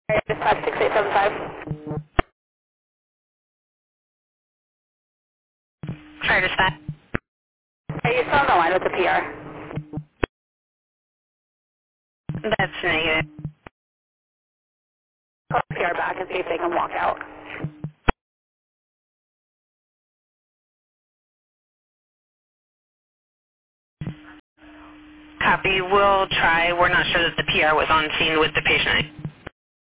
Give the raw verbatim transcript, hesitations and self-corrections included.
Dispatch six eight seven five. Try dispatch. Are you still on the line with the P R? That's negative. Call the P R back and see if they can walk out. Copy. We'll try. We're not sure that the P R was on scene with the patient.